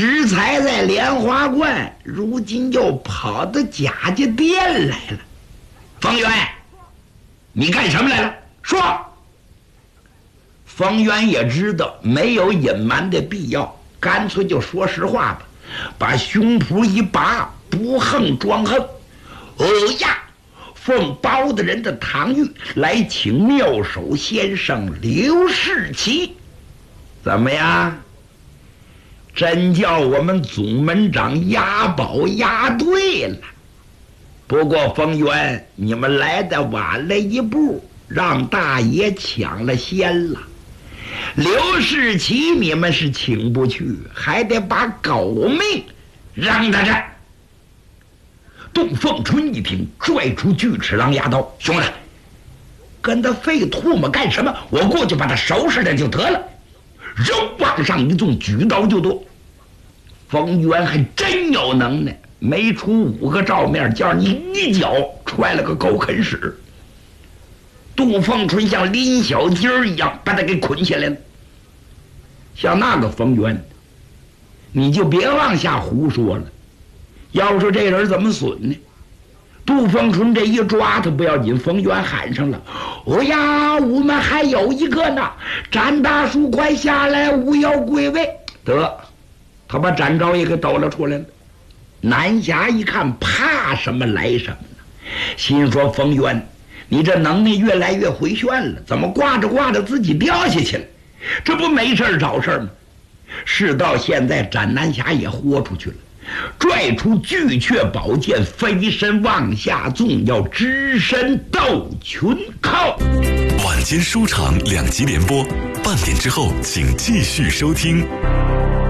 只踩在莲花观，如今又跑到贾家店来了。冯源，你干什么来了？说。冯源也知道没有隐瞒的必要，干脆就说实话吧，把胸脯一拔，不横装横。呀，奉包大人的堂谕来请妙手先生刘世奇，怎么样？真叫我们总门长押宝押对了。不过冯源，你们来的晚了一步，让大爷抢了先了。刘世奇你们是请不去，还得把狗命让他这。杜凤春一听，拽出锯齿狼牙刀，兄弟，跟他费唾沫干什么？我过去把他收拾了就得了。肉往上一纵，举刀就剁。冯源还真有能耐，没出5个照面，叫你一脚踹了个狗啃屎。杜凤春像拎小鸡儿一样把他给捆起来了。像那个冯源，你就别往下胡说了。要说这人怎么损呢？杜凤春这一抓他不要紧，冯源喊上了：“哦呀，我们还有一个呢！展大叔，快下来，吾要归位。”得，他把展昭也给抖了出来了。南侠一看，怕什么来什么呢？心说：冯源，你这能耐越来越回旋了，怎么挂着挂着自己掉下去了？这不没事找事吗？事到现在，展南侠也豁出去了，拽出巨阙宝剑，飞身往下纵，要只身斗群寇。 晚间书场2集联播，半点之后请继续收听。